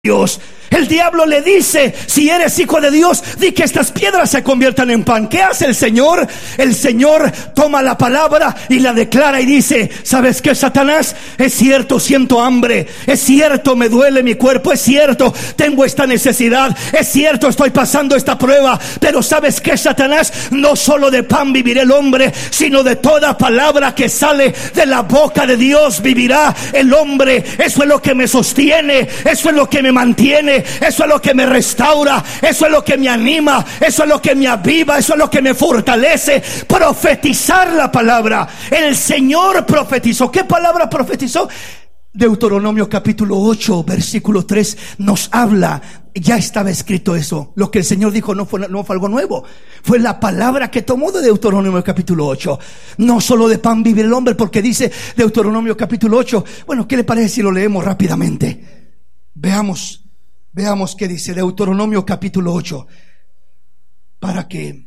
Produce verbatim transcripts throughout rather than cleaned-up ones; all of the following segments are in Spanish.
Dios. El diablo le dice: si eres hijo de Dios, di que estas piedras se conviertan en pan. ¿Qué hace el Señor? El Señor toma la palabra y la declara y dice: ¿sabes qué, Satanás? Es cierto, siento hambre. Es cierto, me duele mi cuerpo. Es cierto, tengo esta necesidad. Es cierto, estoy pasando esta prueba. Pero ¿sabes qué, Satanás? No solo de pan vivirá el hombre, sino de toda palabra que sale de la boca de Dios vivirá el hombre. Eso es lo que me sostiene. Eso es lo que me mantiene. Eso es lo que me restaura. Eso es lo que me anima. Eso es lo que me aviva. Eso es lo que me fortalece. Profetizar la palabra. El Señor profetizó. ¿Qué palabra profetizó? Deuteronomio capítulo ocho versículo tres nos habla. Ya estaba escrito eso. Lo que el Señor dijo no fue, no fue algo nuevo. Fue la palabra que tomó de Deuteronomio capítulo ocho. No solo de pan vive el hombre, porque dice Deuteronomio capítulo ocho. Bueno, ¿qué le parece si lo leemos rápidamente? Veamos. Veamos qué dice Deuteronomio capítulo ocho. Para que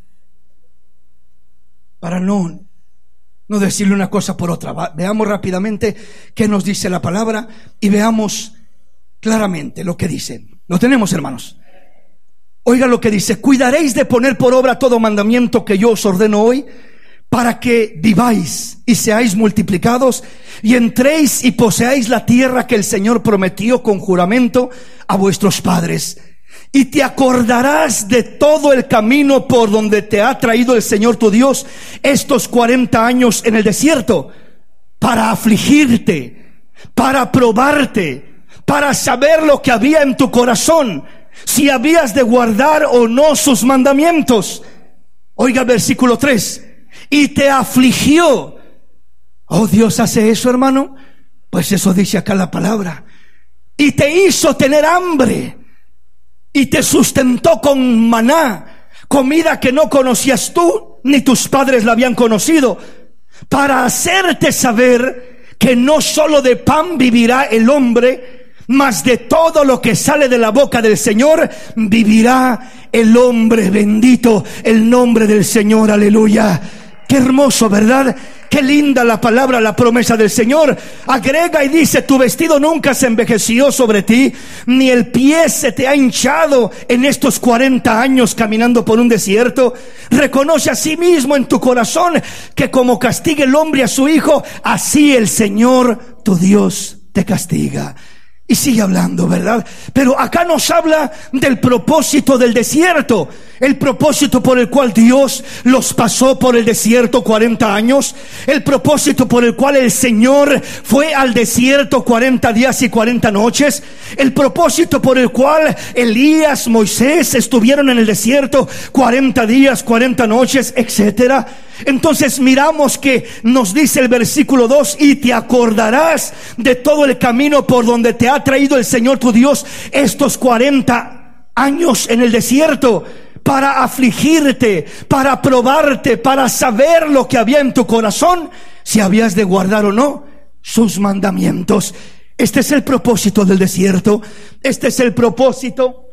Para no No decirle una cosa por otra. Veamos rápidamente qué nos dice la palabra y veamos claramente lo que dice. ¿Lo tenemos, hermanos? Oiga lo que dice: cuidaréis de poner por obra todo mandamiento que yo os ordeno hoy, para que viváis y seáis multiplicados y entréis y poseáis la tierra que el Señor prometió con juramento a vuestros padres. Y te acordarás de todo el camino por donde te ha traído el Señor tu Dios estos cuarenta años en el desierto, para afligirte, para probarte, para saber lo que había en tu corazón, si habías de guardar o no sus mandamientos. Oiga el versículo tres: y te afligió. Oh, Dios hace eso, hermano. Pues eso dice acá la palabra. Y te hizo tener hambre, y te sustentó con maná, comida que no conocías tú ni tus padres la habían conocido, para hacerte saber que no solo de pan vivirá el hombre, mas de todo lo que sale de la boca del Señor vivirá el hombre. Bendito el nombre del Señor, aleluya. Qué hermoso, ¿verdad? Qué linda la palabra, la promesa del Señor. Agrega y dice: tu vestido nunca se envejeció sobre ti, ni el pie se te ha hinchado en estos cuarenta años caminando por un desierto. Reconoce a sí mismo en tu corazón que como castiga el hombre a su hijo, así el Señor tu Dios te castiga. Y sigue hablando, ¿verdad? Pero acá nos habla del propósito del desierto. El propósito por el cual Dios los pasó por el desierto cuarenta años. El propósito por el cual el Señor fue al desierto cuarenta días y cuarenta noches. El propósito por el cual Elías, Moisés estuvieron en el desierto cuarenta días, cuarenta noches, etcétera. Entonces miramos que nos dice el versículo dos: y te acordarás de todo el camino por donde te ha traído el Señor tu Dios estos cuarenta años en el desierto, para afligirte, para probarte, para saber lo que había en tu corazón, si habías de guardar o no sus mandamientos. Este es el propósito del desierto. Este es el propósito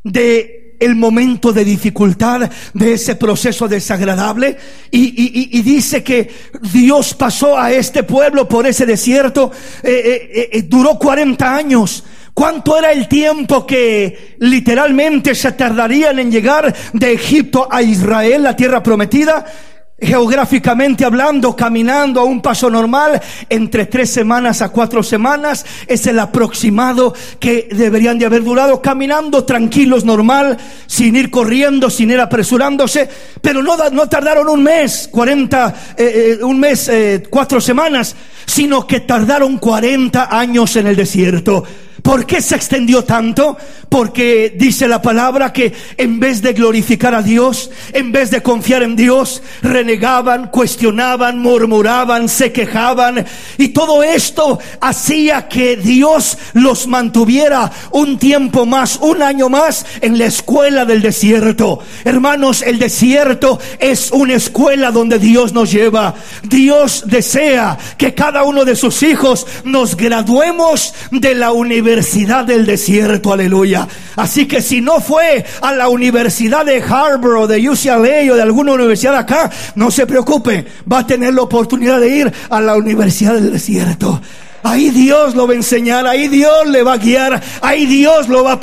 de el momento de dificultad, de ese proceso desagradable. Y, y, y dice que Dios pasó a este pueblo por ese desierto. eh, eh, eh, duró cuarenta años. ¿Cuánto era el tiempo que literalmente se tardarían en llegar de Egipto a Israel, la tierra prometida? Geográficamente hablando, caminando a un paso normal, entre tres semanas a cuatro semanas es el aproximado que deberían de haber durado, caminando tranquilos, normal, sin ir corriendo, sin ir apresurándose. Pero no, no tardaron un mes, cuarenta, eh, un mes, eh, cuatro semanas, sino que tardaron cuarenta años en el desierto. ¿Por qué se extendió tanto? Porque dice la palabra que en vez de glorificar a Dios, en vez de confiar en Dios, renegaban, cuestionaban, murmuraban, se quejaban. Y todo esto hacía que Dios los mantuviera un tiempo más, un año más en la escuela del desierto. Hermanos, el desierto es una escuela donde Dios nos lleva. Dios desea que cada uno de sus hijos nos graduemos de la universidad Universidad del desierto, aleluya. Así que si no fue a la Universidad de Harvard o de U C L A o de alguna universidad acá, no se preocupe, va a tener la oportunidad de ir a la Universidad del desierto. ahí Dios lo va a enseñar, ahí Dios le va a guiar, ahí Dios lo va a